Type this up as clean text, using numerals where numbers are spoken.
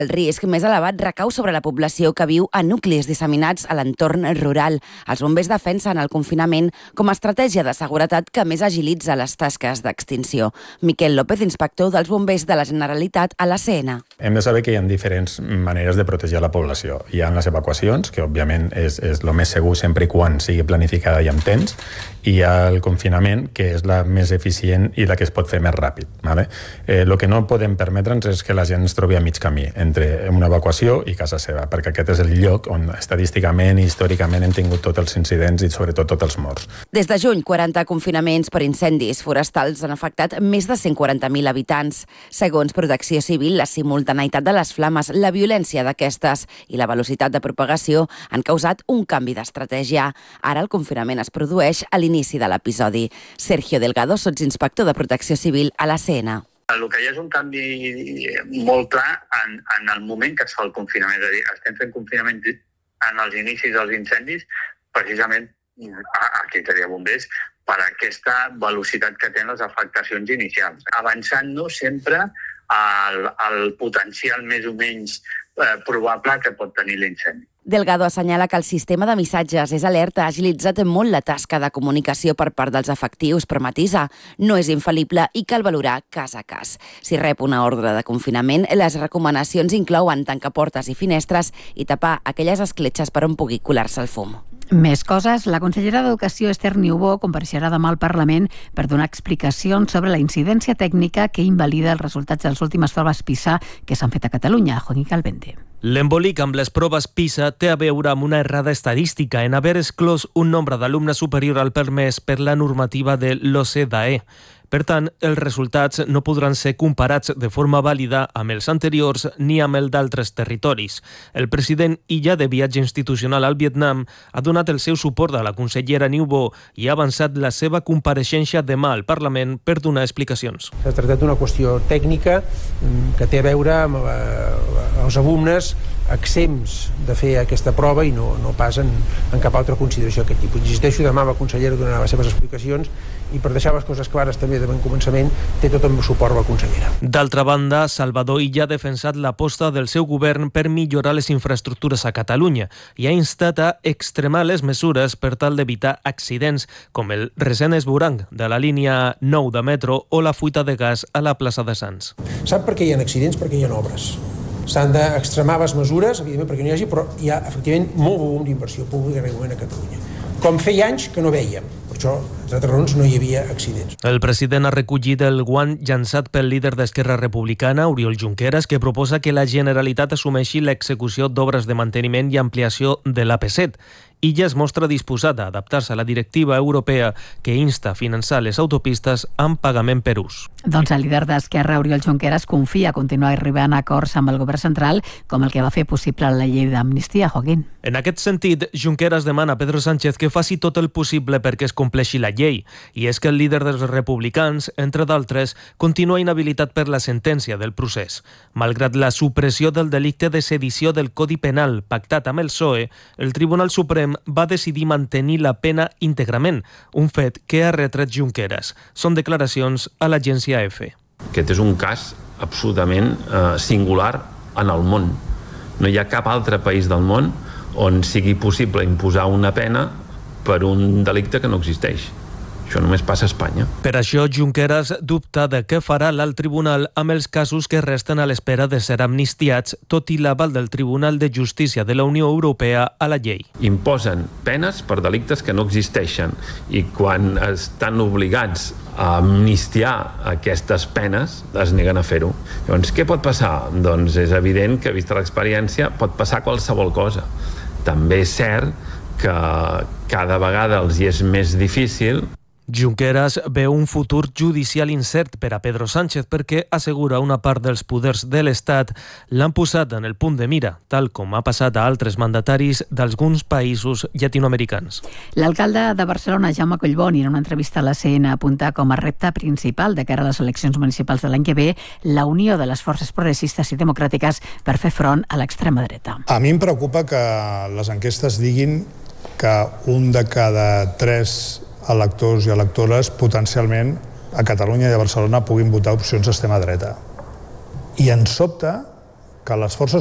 El risc més elevat recau sobre la població que viu a nuclis disseminats a l'entorn rural. Els bombers defensen el confinament com a estratègia de seguretat que més agilitza les tasques d'extinció. Miquel López, inspector dels bombers de la Generalitat a l'ACN. Hem de saber que hi ha diferents maneres de protegir la població. Hi ha les evacuacions, que òbviament és el més segur sempre i quan sigui planificada i amb temps, i hi ha el confinament, que és la més eficient i la que es pot fer més ràpid. El que no podem permetre'ns és que la gent es trobi a mig camí entre una evacuació i casa seva, perquè aquest és el lloc on estadísticament i històricament hem tingut tots els incidents i sobretot tots els morts. Des de juny, 40 confinaments per incendis forestals han afectat més de 140.000 habitants. Segons Protecció Civil, la simultaneïtat de les flames, la violència d'aquestes i la velocitat de propagació han causat un canvi d'estratègia. Ara el confinament es produeix a l'inici de l'episodi. Sergio Delgado, sotsinspector de Protecció Civil a l'ACN. El que hi ha és un canvi molt clar en el moment que es fa el confinament. És a dir, estem fent confinament en els inicis dels incendis, precisament a criteri de bombers, per aquesta velocitat que tenen les afectacions inicials. Avançant-nos sempre al potencial més o menys probable que pot tenir l'incendi. Delgado assenyala que el sistema de missatges és alerta, ha agilitzat molt la tasca de comunicació per part dels efectius, però matisa, no és infal·lible i cal valorar cas a cas. Si rep una ordre de confinament, les recomanacions inclouen tancar portes i finestres i tapar aquelles escletxes per on pugui colar-se el fum. Més coses. La consellera d'Educació, Esther Niubó, compareixerà demà al Parlament per donar explicacions sobre la incidència tècnica que invalida els resultats de les últimes proves PISA que s'han fet a Catalunya. Joaquín Calvente. L'embolic amb les proves PISA té a veure amb una errada estadística en haver exclòs un nombre d'alumnes superior al permès per la normativa de l'OCDE. Per tant, els resultats no podran ser comparats de forma vàlida amb els anteriors ni amb el d'altres territoris. El president i ja de viatge institucional al Vietnam ha donat el seu suport a la consellera Niubó i ha avançat la seva compareixença demà al Parlament per donar explicacions. S'ha tractat d'una qüestió tècnica que té a veure amb els alumnes exempts de fer aquesta prova i no pas en cap altra consideració d'aquest tipus. Insisteixo, demà la consellera donarà les seves explicacions i per deixar les coses clares també de bon començament té tot el suport la consellera. D'altra banda, Salvador Illa ha defensat l'aposta del seu govern per millorar les infraestructures a Catalunya i ha instat a extremar les mesures per tal d'evitar accidents com el recent esborrany de la línia 9 de metro o la fuita de gas a la plaça de Sants. Sap per què hi ha accidents? Perquè hi ha obres. S'han d'extremar les mesures, evidentment perquè no hi hagi, però hi ha efectivament molt volum d'inversió pública en aquest moment a Catalunya. Com feia anys que no veiem. Per això, entre altres raons, no hi havia accidents. El president ha recollit el guant llançat pel líder d'Esquerra Republicana, Oriol Junqueras, que proposa que la Generalitat assumeixi l'execució d'obres de manteniment i ampliació de l'AP7. Illa es mostra disposada a adaptar-se a la directiva europea que insta a finançar les autopistes amb pagament per ús. Doncs el líder d'Esquerra, Oriol Junqueras, confia continuar arribant a acords amb el govern central, com el que va fer possible la llei d'amnistia, Joaquín. En aquest sentit, Junqueras demana a Pedro Sánchez que faci tot el possible perquè es compleixi la llei. I és que el líder dels republicans, entre d'altres, continua inhabilitat per la sentència del procés. Malgrat la supressió del delicte de sedició del Codi Penal pactat amb el PSOE, el Tribunal Suprem va decidir mantenir la pena íntegrament, un fet que ha retret Junqueras. Són declaracions a l'agència EFE. Aquest és un cas absolutament singular en el món. No hi ha cap altre país del món on sigui possible imposar una pena per un delicte que no existeix. Això només passa a Espanya. Per això, Junqueras dubta de què farà l'alt tribunal amb els casos que resten a l'espera de ser amnistiats, tot i l'aval del Tribunal de Justícia de la Unió Europea a la llei. Imposen penes per delictes que no existeixen i quan estan obligats a amnistiar aquestes penes es neguen a fer-ho. Llavors, què pot passar? Doncs és evident que, vista l'experiència, pot passar qualsevol cosa. També és cert que cada vegada els hi és més difícil. Junqueras veu un futur judicial incert per a Pedro Sánchez perquè, assegura, una part dels poders de l'Estat l'han posat en el punt de mira, tal com ha passat a altres mandataris d'alguns països llatinoamericans. L'alcalde de Barcelona, Jaume Collboni, en una entrevista a l'ACN, apunta com a repte principal de cara a les eleccions municipals de l'any que ve la unió de les forces progressistes i democràtiques per fer front a l'extrema dreta. A mi em preocupa que les enquestes diguin que un de cada 3 electors i electores potencialment a Catalunya i a Barcelona puguin votar opcions d'extrema dreta. I ens sobta que les forces